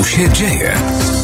Tu się dzieje.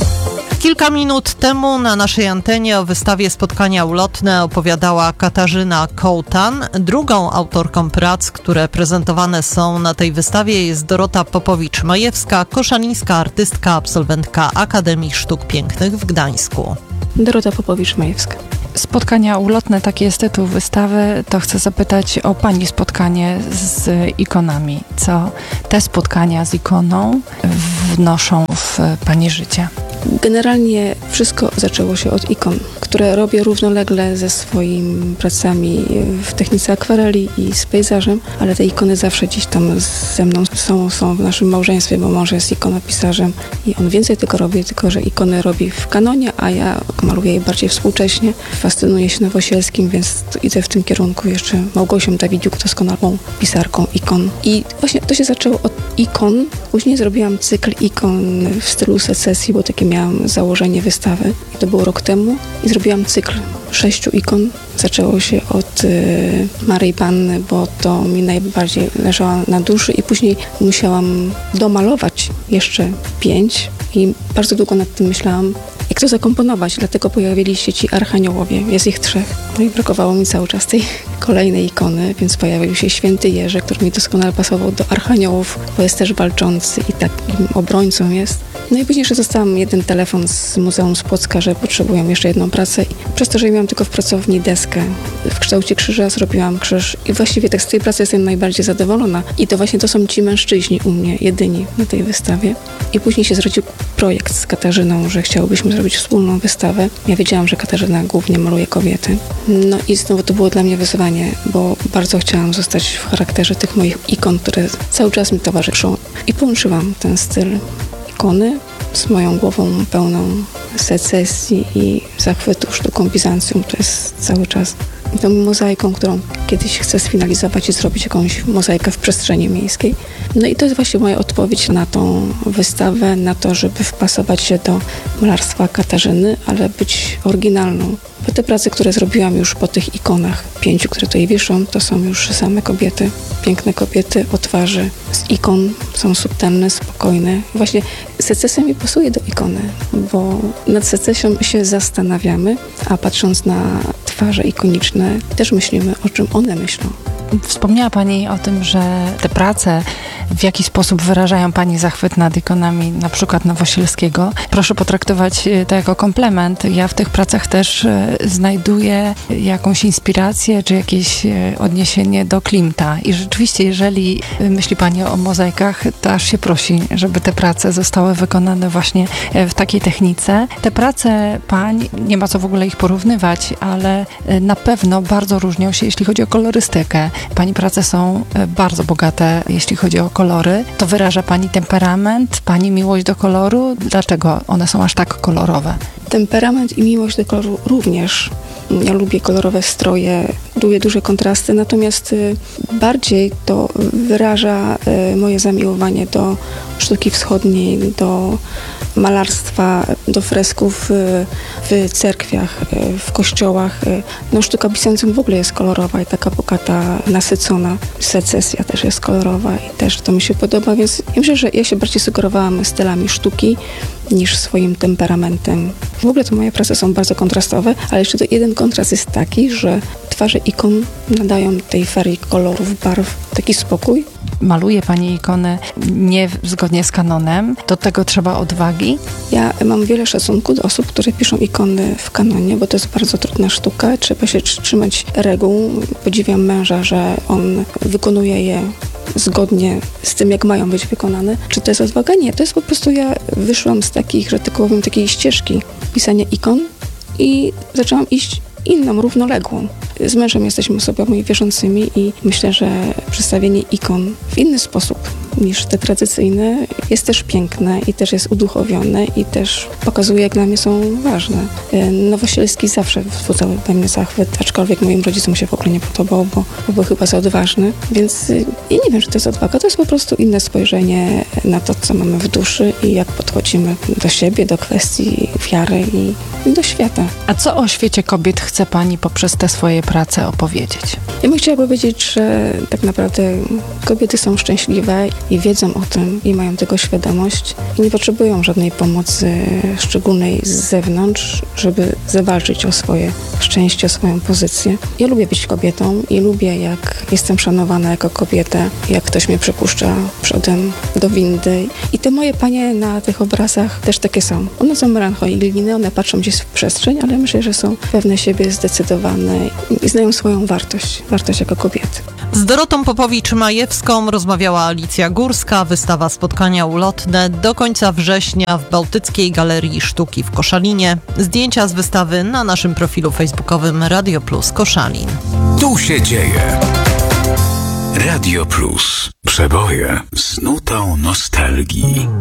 Kilka minut temu na naszej antenie o wystawie Spotkania ulotne opowiadała Katarzyna Kołtan. Drugą autorką prac, które prezentowane są na tej wystawie, jest Dorota Popowicz-Majewska, koszalińska artystka, absolwentka Akademii Sztuk Pięknych w Gdańsku. Dorota Popowicz-Majewska. Spotkania ulotne, taki jest tytuł wystawy, to chcę zapytać o Pani spotkanie z ikonami. Co te spotkania z ikoną wnoszą w Pani życie? Generalnie wszystko zaczęło się od ikon, które robię równolegle ze swoimi pracami w technice akwareli i z pejzażem, ale te ikony zawsze gdzieś tam ze mną są w naszym małżeństwie, bo mąż jest ikonopisarzem i on więcej tego robi, tylko że ikony robi w kanonie, a ja maluję je bardziej współcześnie. Fascynuję się Nowosielskim, więc idę w tym kierunku jeszcze Małgosią Dawidziuk, doskonałą pisarką ikon. I właśnie to się zaczęło od ikon. Później zrobiłam cykl ikon w stylu secesji, bo takie miałam założenie wystawy. I to było rok temu. I zrobiłam cykl 6 ikon. Zaczęło się od Maryi Panny, bo to mi najbardziej leżało na duszy i później musiałam domalować jeszcze 5 i bardzo długo nad tym myślałam, jak to zakomponować, dlatego pojawili się ci archaniołowie, jest ich 3. No i brakowało mi cały czas tej kolejnej ikony, więc pojawił się święty Jerzy, który mi doskonale pasował do archaniołów, bo jest też walczący i takim obrońcą jest. No i później jeszcze dostałam jeden telefon z Muzeum z Płocka, że potrzebują jeszcze jedną pracę. I przez to, że miałam tylko w pracowni deskę w kształcie krzyża, zrobiłam krzyż i właściwie tak z tej pracy jestem najbardziej zadowolona. I to właśnie to są ci mężczyźni u mnie, jedyni na tej wystawie. I później się zrodził projekt z Katarzyną, że chciałybyśmy zrobić wspólną wystawę. Ja wiedziałam, że Katarzyna głównie maluje kobiety. No i znowu to było dla mnie wyzwanie, bo bardzo chciałam zostać w charakterze tych moich ikon, które cały czas mi towarzyszą. I połączyłam ten styl ikony z moją głową pełną secesji i zachwytu sztuką Bizancjum. To jest cały czas tą mozaiką, którą kiedyś chcę sfinalizować i zrobić jakąś mozaikę w przestrzeni miejskiej. No i to jest właśnie moja odpowiedź na tą wystawę, na to, żeby wpasować się do malarstwa Katarzyny, ale być oryginalną. Bo te prace, które zrobiłam już po tych ikonach 5, które tutaj wiszą, to są już same kobiety, piękne kobiety o twarzy z ikon, są subtelne, spokojne. Właśnie secesja mi pasuje do ikony, bo nad secesją się zastanawiamy, a patrząc na twarze ikoniczne, też myślimy, o czym one myślą. Wspomniała Pani o tym, że te prace w jakiś sposób wyrażają Pani zachwyt nad ikonami, na przykład Nowosielskiego. Proszę potraktować to jako komplement. Ja w tych pracach też znajduję jakąś inspirację, czy jakieś odniesienie do Klimta. I rzeczywiście, jeżeli myśli Pani o mozaikach, to aż się prosi, żeby te prace zostały wykonane właśnie w takiej technice. Te prace pań, nie ma co w ogóle ich porównywać, ale na pewno bardzo różnią się, jeśli chodzi o kolorystykę. Pani prace są bardzo bogate, jeśli chodzi o kolory. To wyraża Pani temperament, Pani miłość do koloru? Dlaczego one są aż tak kolorowe? Temperament i miłość do koloru również. Ja lubię kolorowe stroje, lubię duże kontrasty, natomiast bardziej to wyraża moje zamiłowanie do sztuki wschodniej, do malarstwa, do fresków w cerkwiach, w kościołach. No, sztuka Bizancjum w ogóle jest kolorowa i taka bogata, nasycona. Secesja też jest kolorowa i też to mi się podoba, więc ja myślę, że ja się bardziej sugerowałam stylami sztuki niż swoim temperamentem. W ogóle to moje prace są bardzo kontrastowe, ale jeszcze jeden kontrast jest taki, że twarze ikon nadają tej ferii kolorów, barw taki spokój. Maluje Pani ikony nie zgodnie z kanonem. Do tego trzeba odwagi. Ja mam wiele szacunku do osób, które piszą ikony w kanonie, bo to jest bardzo trudna sztuka. Trzeba się trzymać reguł. Podziwiam męża, że on wykonuje je zgodnie z tym, jak mają być wykonane. Czy to jest odwaga? Nie. To jest po prostu, ja wyszłam z takich, że tak powiem, takiej ścieżki pisania ikon i zaczęłam iść inną, równoległą. Z mężem jesteśmy osobami wierzącymi i myślę, że przedstawienie ikon w inny sposób niż te tradycyjne jest też piękne i też jest uduchowione i też pokazuje, jak dla mnie są ważne. Nowosielski zawsze wzbudzał we mnie zachwyt, aczkolwiek moim rodzicom się w ogóle nie podobał, bo był chyba za odważny, więc ja nie wiem, czy to jest odwaga, to jest po prostu inne spojrzenie na to, co mamy w duszy i jak podchodzimy do siebie, do kwestii wiary i do świata. A co o świecie kobiet chce Pani poprzez te swoje prace opowiedzieć? Ja bym chciała powiedzieć, że tak naprawdę kobiety są szczęśliwe. i wiedzą o tym i mają tego świadomość i nie potrzebują żadnej pomocy szczególnej z zewnątrz, żeby zawalczyć o swoje szczęście, o swoją pozycję. Ja lubię być kobietą i lubię, jak jestem szanowana jako kobieta, jak ktoś mnie przepuszcza przodem do windy. I te moje panie na tych obrazach też takie są. One są melancholijne, one patrzą gdzieś w przestrzeń, ale myślę, że są pewne siebie, zdecydowane i znają swoją wartość jako kobiety. Z Dorotą Popowicz-Majewską rozmawiała Alicja Górska. Wystawa Spotkania ulotne do końca września w Bałtyckiej Galerii Sztuki w Koszalinie. Zdjęcia z wystawy na naszym profilu facebookowym Radio Plus Koszalin. Tu się dzieje. Radio Plus. Przeboje z nutą nostalgii.